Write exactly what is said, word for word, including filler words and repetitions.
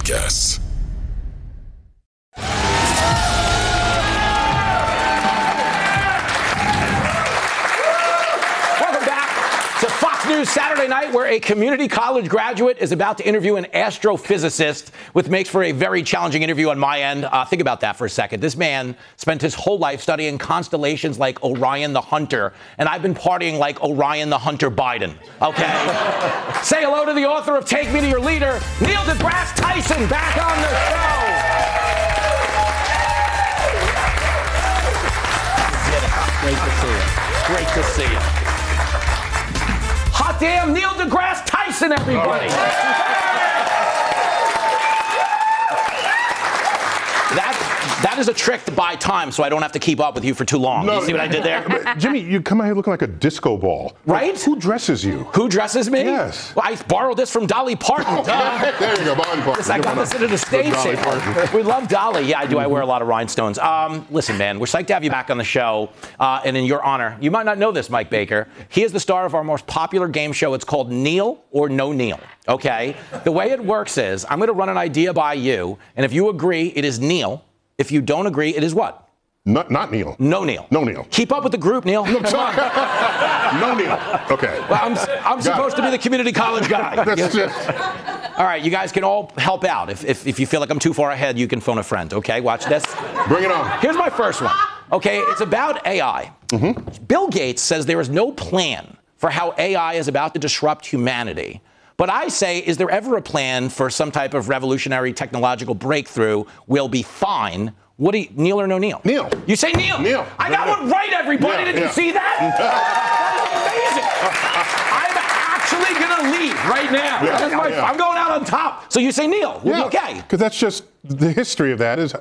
podcasts. To Fox News Saturday night, where a community college graduate is about to interview an astrophysicist, which makes for a very challenging interview on my end. Uh, think about that for a second. This man spent his whole life studying constellations like Orion the Hunter, and I've been partying like Orion the Hunter Biden. Okay? Say hello to the author of Take Me to Your Leader, Neil deGrasse Tyson, back on the show. Great to see you. Great to see you. Hot damn, Neil deGrasse Tyson, everybody. That, that is a trick to buy time so I don't have to keep up with you for too long. No, you see what I did there? Jimmy, you come out here looking like a disco ball. Right? Like, who dresses you? Who dresses me? Yes. Well, I borrowed this from Dolly Parton. There you go, Dolly Parton. I got this into the stage saver. We love Dolly. Yeah, I do. I wear a lot of rhinestones. Um, listen, man, we're psyched to have you back on the show. Uh, and in your honor, you might not know this, Mike Baker. He is the star of our most popular game show. It's called Neil or No Neil. Okay? The way it works is I'm going to run an idea by you, and if you agree, it is Neil. If you don't agree, it is what? Not, not Neil. No Neil. No Neil. Keep up with the group, Neil. No, no Neil. Okay. Well, I'm, I'm supposed it. to be the community college guy. That's just... All right, you guys can all help out. If, if, if you feel like I'm too far ahead, you can phone a friend. Okay, watch this. Bring it on. Here's my first one. Okay, it's about A I. Mm-hmm. Bill Gates says there is no plan for how A I is about to disrupt humanity. But I say, is there ever a plan for some type of revolutionary technological breakthrough? We'll be fine. What do you, Neil or no Neil? Neil. You say Neil. Neil. I got one right, everybody. Yeah, Did yeah. you see that? That is amazing. I'm actually going to leave right now. Yeah, My, yeah. I'm going out on top. So you say Neil. We'll yeah, be okay. Because that's just the history of that is